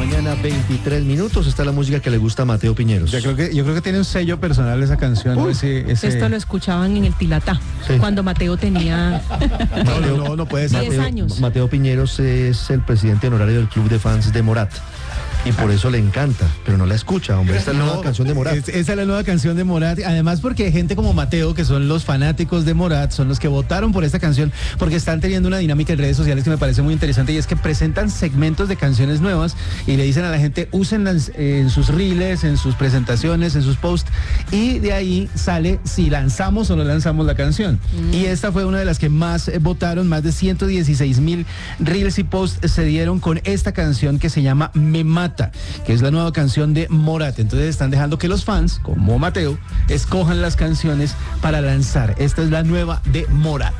mañana, 23 minutos. Esta es la música que le gusta a Mateo Piñeros. Yo creo que tiene un sello personal esa canción. ¿No? Esto lo escuchaban en el Tilatá, sí, cuando Mateo tenía no puede ser. 10 años. Mateo Piñeros es el presidente honorario del club de fans de Morat. Y por eso le encanta, pero no la escucha, hombre. Esta es la nueva canción de Morat. Esa es la nueva canción de Morat. Además, porque hay gente como Mateo, que son los fanáticos de Morat, son los que votaron por esta canción, porque están teniendo una dinámica en redes sociales que me parece muy interesante, y es que presentan segmentos de canciones nuevas y le dicen a la gente, úsenlas en sus reels, en sus presentaciones, en sus posts, y de ahí sale si lanzamos o no lanzamos la canción. Y esta fue una de las que más votaron. Más de 116,000 reels y posts se dieron con esta canción que se llama Me Mata, que es la nueva canción de Morat. Entonces están dejando que los fans, como Mateo, escojan las canciones para lanzar. Esta es la nueva de Morat.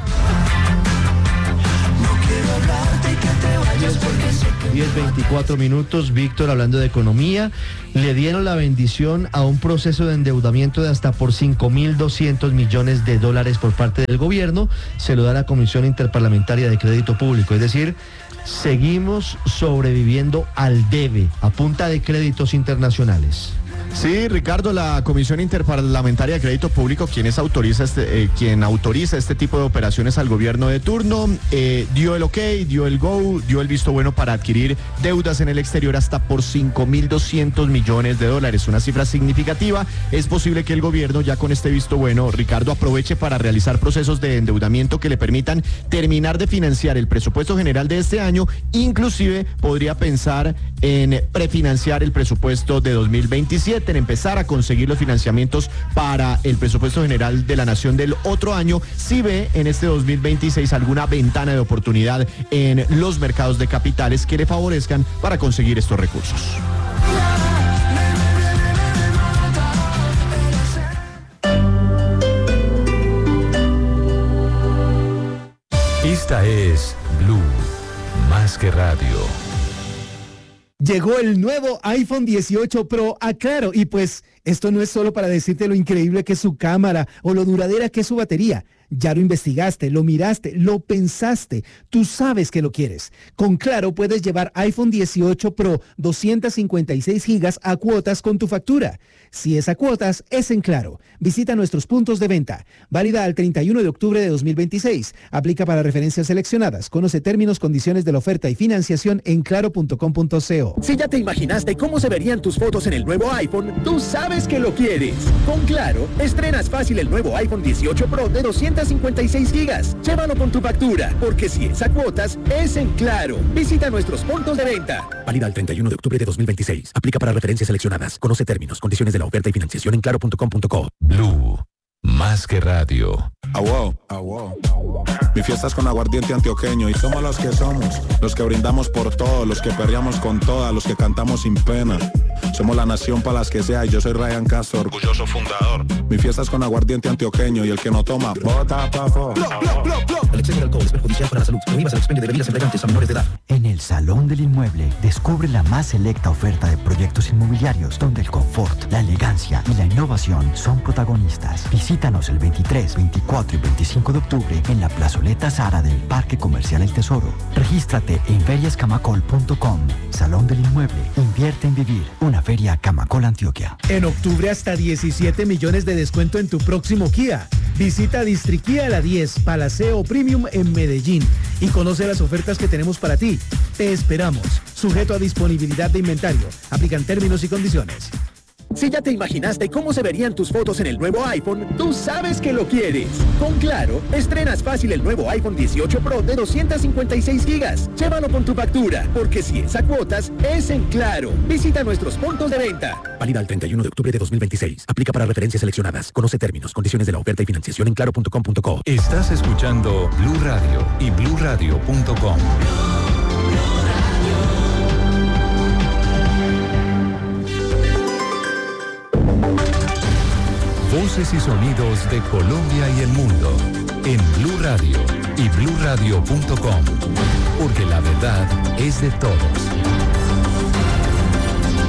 10:24 minutos. Víctor, hablando de economía, le dieron la bendición a un proceso de endeudamiento de hasta por $5.200 millones por parte del gobierno. Se lo da la Comisión Interparlamentaria de Crédito Público, es decir, seguimos sobreviviendo al debe a punta de créditos internacionales. Sí, Ricardo, la Comisión Interparlamentaria de Crédito Público, quien autoriza este tipo de operaciones al gobierno de turno, dio el ok, dio el go, dio el visto bueno para adquirir deudas en el exterior hasta por $5.200 millones, una cifra significativa. Es posible que el gobierno, ya con este visto bueno, Ricardo, aproveche para realizar procesos de endeudamiento que le permitan terminar de financiar el presupuesto general de este año. Inclusive podría pensar en prefinanciar el presupuesto de 2027, en empezar a conseguir los financiamientos para el presupuesto general de la nación del otro año, si ve en este 2026 alguna ventana de oportunidad en los mercados de capitales que le favorezcan para conseguir estos recursos. Esta es Blue, más que radio. Llegó el nuevo iPhone 18 Pro a Claro, y pues esto no es solo para decirte lo increíble que es su cámara o lo duradera que es su batería. Ya lo investigaste, lo miraste, lo pensaste, tú sabes que lo quieres. Con Claro puedes llevar iPhone 18 Pro 256 gigas a cuotas con tu factura. Si es a cuotas, es en Claro. Visita nuestros puntos de venta. Válida al 31 de octubre de 2026. Aplica para referencias seleccionadas. Conoce términos, condiciones de la oferta y financiación en claro.com.co. Si ya te imaginaste cómo se verían tus fotos en el nuevo iPhone, tú sabes que lo quieres. Con Claro, estrenas fácil el nuevo iPhone 18 Pro de 256 gigas. Llévalo con tu factura, porque si es a cuotas, es en Claro. Visita nuestros puntos de venta. Válida al 31 de octubre de 2026. Aplica para referencias seleccionadas. Conoce términos, condiciones de la oferta y financiación en claro.com.co. Blue, más que radio. Mi fiesta es con aguardiente antioqueño y somos los que somos, los que brindamos por todo, los que perreamos con todas, los que cantamos sin pena. Somos la nación para las que sea y yo soy Ryan Castro, orgulloso fundador. Mi fiesta es con aguardiente antioqueño y el que no toma, bota pa' fuera. El exceso de alcohol es perjudicial para la salud. Prohíbas el expendio de bebidas embriagantes a menores de edad. En el Salón del Inmueble, descubre la más selecta oferta de proyectos inmobiliarios, donde el confort, la elegancia y la innovación son protagonistas. Visítanos el 23, 24 y 25 de octubre en la plazoleta Zara del Parque Comercial El Tesoro. Regístrate en feriascamacol.com. Salón del Inmueble, invierte en vivir. Una feria Camacol, Antioquia. En octubre hasta 17 millones de descuento en tu próximo Kia. Visita Distriquía La 10, Palaceo Premium en Medellín y conoce las ofertas que tenemos para ti. Te esperamos. Sujeto a disponibilidad de inventario. Aplican términos y condiciones. Si ya te imaginaste cómo se verían tus fotos en el nuevo iPhone, tú sabes que lo quieres. Con Claro, estrenas fácil el nuevo iPhone 18 Pro de 256 gigas. Llévalo con tu factura, porque si es a cuotas, es en Claro. Visita nuestros puntos de venta. Válida al 31 de octubre de 2026. Aplica para referencias seleccionadas. Conoce términos, condiciones de la oferta y financiación en claro.com.co. Estás escuchando Blue Radio y bluradio.com. Voces y sonidos de Colombia y el mundo en Blue Radio y bluradio.com, porque la verdad es de todos.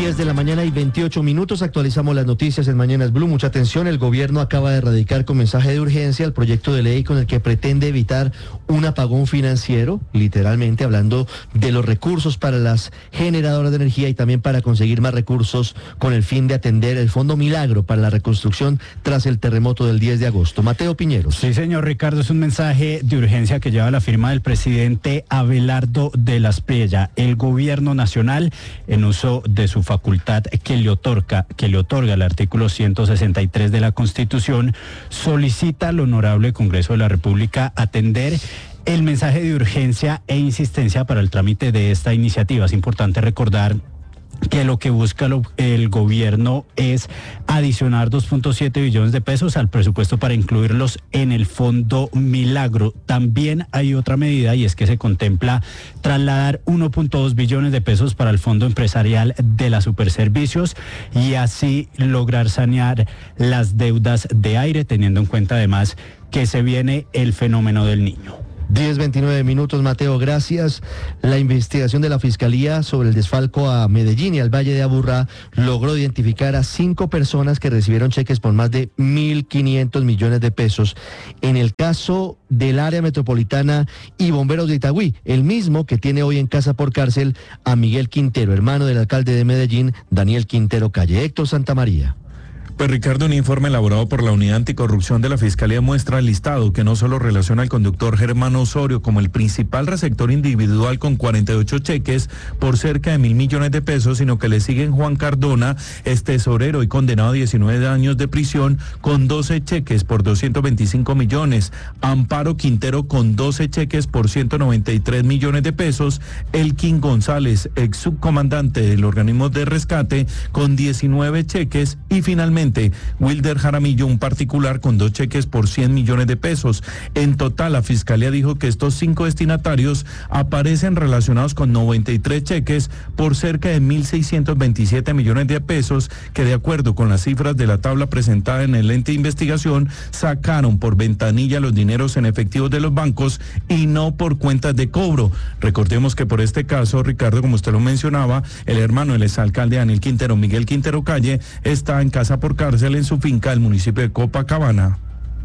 10 de la mañana y 28 minutos, actualizamos las noticias en Mañanas Blue. Mucha atención, el gobierno acaba de radicar con mensaje de urgencia el proyecto de ley con el que pretende evitar un apagón financiero, literalmente hablando de los recursos para las generadoras de energía y también para conseguir más recursos con el fin de atender el Fondo Milagro para la reconstrucción tras el terremoto del 10 de agosto. Mateo Piñeros. Sí, señor Ricardo, es un mensaje de urgencia que lleva la firma del presidente Abelardo de las Priella. El gobierno nacional, en uso de su facultad que le otorga el artículo 163 de la Constitución, solicita al Honorable Congreso de la República atender el mensaje de urgencia e insistencia para el trámite de esta iniciativa. Es importante recordar que lo que busca el gobierno es adicionar 2.7 billones de pesos al presupuesto para incluirlos en el Fondo Milagro. También hay otra medida y es que se contempla trasladar 1.2 billones de pesos para el Fondo Empresarial de las Superservicios y así lograr sanear las deudas de aire, teniendo en cuenta además que se viene el fenómeno del Niño. 10:29 minutos, Mateo, gracias. La investigación de la Fiscalía sobre el desfalco a Medellín y al Valle de Aburrá logró identificar a 5 personas que recibieron cheques por más de 1.500 millones de pesos. En el caso del área metropolitana y bomberos de Itagüí, el mismo que tiene hoy en casa por cárcel a Miguel Quintero, hermano del alcalde de Medellín, Daniel Quintero Calle. Héctor Santamaría. Pues Ricardo, un informe elaborado por la Unidad Anticorrupción de la Fiscalía muestra el listado que no solo relaciona al conductor Germán Osorio como el principal receptor individual con 48 cheques por cerca de 1.000 millones de pesos, sino que le siguen Juan Cardona, tesorero y condenado a 19 años de prisión con 12 cheques por 225 millones, Amparo Quintero con 12 cheques por 193 millones de pesos, Elkin González, ex subcomandante del organismo de rescate, con 19 cheques y finalmente Wilder Jaramillo, un particular con 2 cheques por 100 millones de pesos. En total, la Fiscalía dijo que estos 5 destinatarios aparecen relacionados con 93 cheques por cerca de 1.627 millones de pesos que, de acuerdo con las cifras de la tabla presentada en el ente de investigación, sacaron por ventanilla los dineros en efectivo de los bancos y no por cuentas de cobro. Recordemos que por este caso, Ricardo, como usted lo mencionaba, el hermano del exalcalde Daniel Quintero, Miguel Quintero Calle, está en casa por cárcel en su finca del municipio de Copacabana.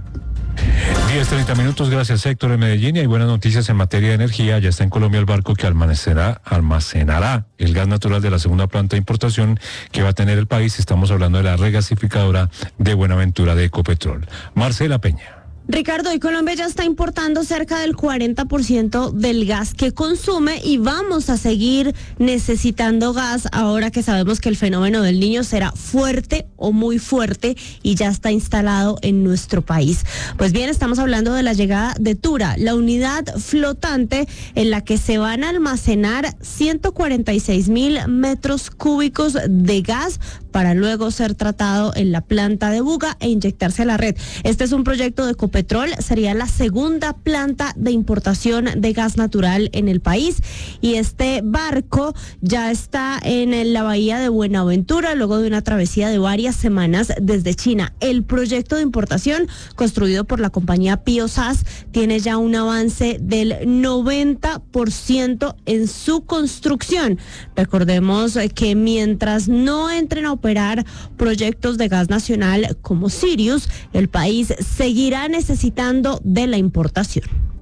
10:30 minutos, gracias Héctor de Medellín. Y hay buenas noticias en materia de energía. Ya está en Colombia el barco que almacenará el gas natural de la segunda planta de importación que va a tener el país. Estamos hablando de la regasificadora de Buenaventura de Ecopetrol. Marcela Peña. Ricardo, hoy Colombia ya está importando cerca del 40% del gas que consume y vamos a seguir necesitando gas ahora que sabemos que el fenómeno del Niño será fuerte o muy fuerte y ya está instalado en nuestro país. Pues bien, estamos hablando de la llegada de Tura, la unidad flotante en la que se van a almacenar 146.000 metros cúbicos de gas para luego ser tratado en la planta de Buga e inyectarse a la red. Este es un proyecto de Ecopetrol, sería la segunda planta de importación de gas natural en el país y este barco ya está en la bahía de Buenaventura luego de una travesía de varias semanas desde China. El proyecto de importación construido por la compañía Pío SAS tiene ya un avance del 90% en su construcción. Recordemos que mientras no entren a operar proyectos de gas nacional como Sirius, el país seguirá necesitando de la importación.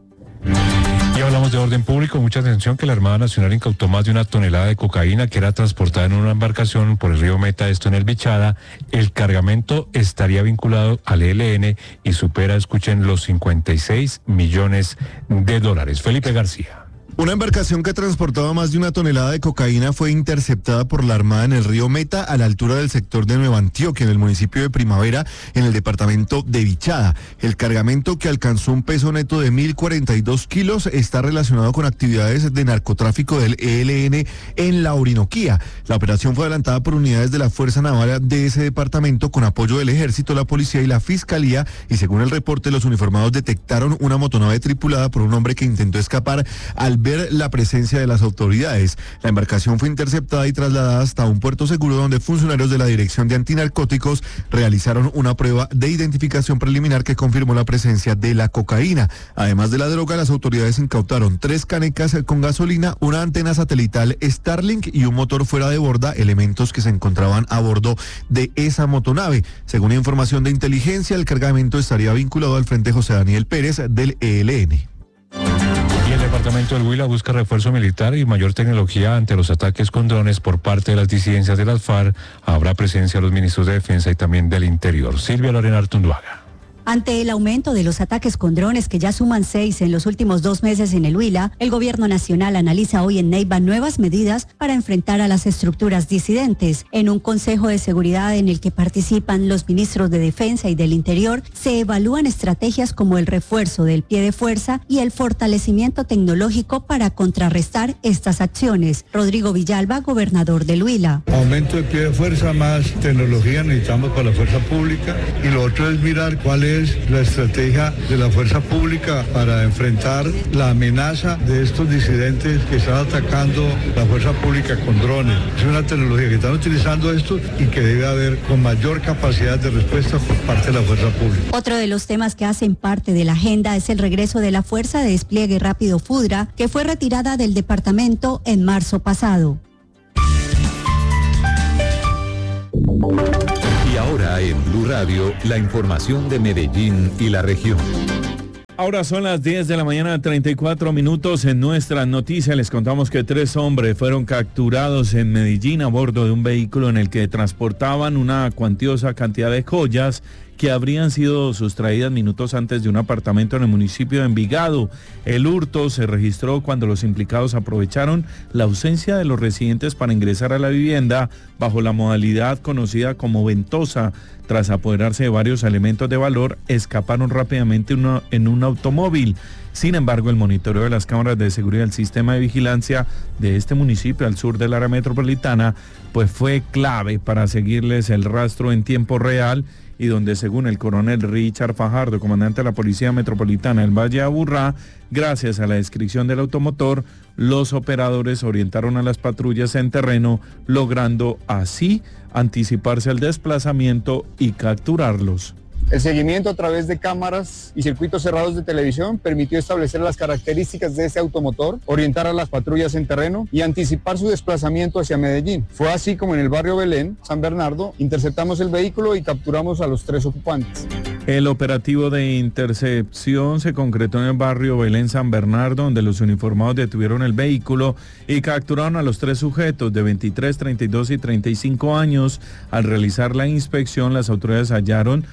Y hablamos de orden público, mucha atención que la Armada Nacional incautó más de 1 tonelada de cocaína que era transportada en una embarcación por el río Meta, esto en el Bichada. El cargamento estaría vinculado al ELN y supera, escuchen, los 56 millones de dólares. Felipe García. Una embarcación que transportaba más de 1 tonelada de cocaína fue interceptada por la Armada en el río Meta, a la altura del sector de Nueva Antioquia, en el municipio de Primavera, en el departamento de Bichada. El cargamento, que alcanzó un peso neto de 1.042 kilos, está relacionado con actividades de narcotráfico del ELN en la Orinoquía. La operación fue adelantada por unidades de la Fuerza Naval de ese departamento con apoyo del Ejército, la Policía y la Fiscalía, y según el reporte, los uniformados detectaron una motonave tripulada por un hombre que intentó escapar al ver la presencia de las autoridades. La embarcación fue interceptada y trasladada hasta un puerto seguro donde funcionarios de la Dirección de Antinarcóticos realizaron una prueba de identificación preliminar que confirmó la presencia de la cocaína. Además de la droga, las autoridades incautaron 3 canecas con gasolina, una antena satelital Starlink y un motor fuera de borda, elementos que se encontraban a bordo de esa motonave. Según información de inteligencia, el cargamento estaría vinculado al Frente José Daniel Pérez del ELN. Y el departamento del Huila busca refuerzo militar y mayor tecnología ante los ataques con drones por parte de las disidencias de las FARC. Habrá presencia de los ministros de Defensa y también del Interior. Silvia Lorena Artunduaga. Ante el aumento de los ataques con drones, que ya suman 6 en los últimos 2 meses en el Huila, el gobierno nacional analiza hoy en Neiva nuevas medidas para enfrentar a las estructuras disidentes. En un consejo de seguridad en el que participan los ministros de Defensa y del Interior, se evalúan estrategias como el refuerzo del pie de fuerza y el fortalecimiento tecnológico para contrarrestar estas acciones. Rodrigo Villalba, gobernador del Huila. Aumento de pie de fuerza, más tecnología necesitamos para la fuerza pública, y lo otro es mirar cuál es la estrategia de la fuerza pública para enfrentar la amenaza de estos disidentes que están atacando la fuerza pública con drones. Es una tecnología que están utilizando estos y que debe haber con mayor capacidad de respuesta por parte de la fuerza pública. Otro de los temas que hacen parte de la agenda es el regreso de la Fuerza de Despliegue Rápido FUDRA, que fue retirada del departamento en marzo pasado. Y ahora en Blue Radio, la información de Medellín y la región. Ahora son las 10 de la mañana, 34 minutos. En nuestra noticia les contamos que 3 hombres fueron capturados en Medellín a bordo de un vehículo en el que transportaban una cuantiosa cantidad de joyas que habrían sido sustraídas minutos antes de un apartamento en el municipio de Envigado. El hurto se registró cuando los implicados aprovecharon la ausencia de los residentes para ingresar a la vivienda bajo la modalidad conocida como ventosa. Tras apoderarse de varios elementos de valor, escaparon rápidamente en un automóvil. Sin embargo, el monitoreo de las cámaras de seguridad del sistema de vigilancia de este municipio al sur del área metropolitana, pues fue clave para seguirles el rastro en tiempo real, y donde, según el coronel Richard Fajardo, comandante de la Policía Metropolitana del Valle de Aburrá, gracias a la descripción del automotor, los operadores orientaron a las patrullas en terreno, logrando así anticiparse al desplazamiento y capturarlos. El seguimiento a través de cámaras y circuitos cerrados de televisión permitió establecer las características de ese automotor, orientar a las patrullas en terreno y anticipar su desplazamiento hacia Medellín. Fue así como en el barrio Belén, San Bernardo, interceptamos el vehículo y capturamos a los 3 ocupantes. El operativo de intercepción se concretó en el barrio Belén San Bernardo, donde los uniformados detuvieron el vehículo y capturaron a los 3 sujetos de 23, 32 y 35 años. Al realizar la inspección, las autoridades hallaron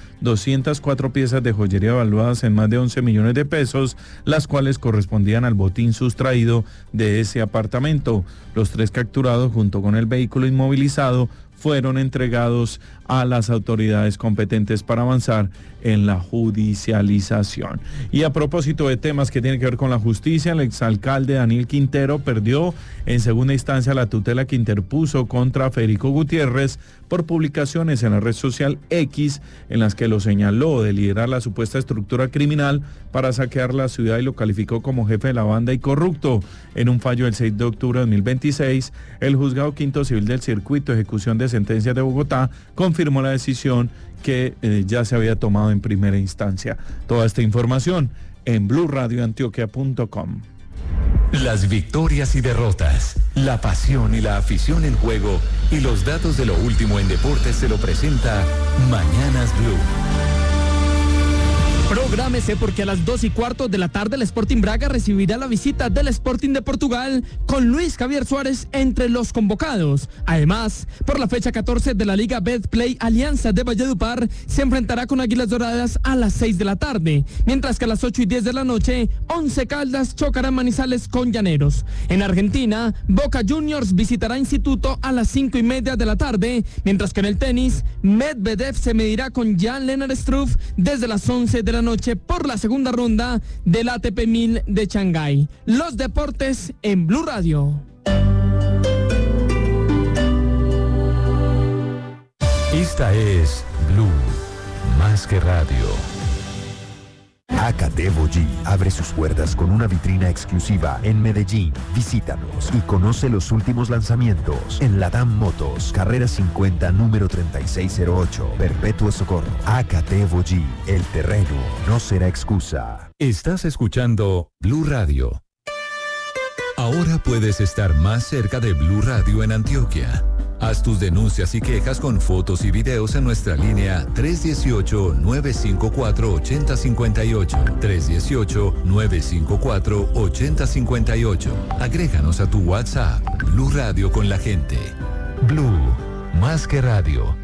204 piezas de joyería evaluadas en más de 11 millones de pesos, las cuales correspondían al botín sustraído de ese apartamento. Los 3 capturados, junto con el vehículo inmovilizado, fueron entregados a las autoridades competentes para avanzar en la judicialización. Y a propósito de temas que tienen que ver con la justicia, el exalcalde Daniel Quintero perdió en segunda instancia la tutela que interpuso contra Federico Gutiérrez por publicaciones en la red social X en las que lo señaló de liderar la supuesta estructura criminal para saquear la ciudad y lo calificó como jefe de la banda y corrupto. En un fallo del 6 de octubre de 2026, el Juzgado Quinto Civil del Circuito de Ejecución de Sentencias de Bogotá confirmó la decisión que ya se había tomado en primera instancia. Toda esta información en bluradioantioquia.com. Las victorias y derrotas, la pasión y la afición en juego y los datos de lo último en deportes se lo presenta Mañanas Blue. Prográmese porque a las 2:15 de la tarde el Sporting Braga recibirá la visita del Sporting de Portugal con Luis Javier Suárez entre los convocados. Además, por la fecha 14 de la Liga Betplay, Alianza de Valledupar se enfrentará con Águilas Doradas a las 6 de la tarde, mientras que a las 8:10 de la noche, 11 Caldas chocará Manizales con Llaneros. En Argentina, Boca Juniors visitará Instituto a las 5:30 de la tarde, mientras que en el tenis, Medvedev se medirá con Jan-Lennard Struff desde las 11 de la noche por la segunda ronda del ATP 1000 de Shanghái. Los deportes en Blue Radio. Esta es Blue, más que radio. AKT Vogi abre sus puertas con una vitrina exclusiva en Medellín. Visítanos y conoce los últimos lanzamientos en Latam Motos, carrera 50, número 3608, Perpetuo Socorro. AKT Vogi, el terreno no será excusa. Estás escuchando Blue Radio. Ahora puedes estar más cerca de Blue Radio en Antioquia. Haz tus denuncias y quejas con fotos y videos en nuestra línea 318-954-8058. 318-954-8058. Agréganos a tu WhatsApp. Blue Radio con la gente. Blue, más que radio.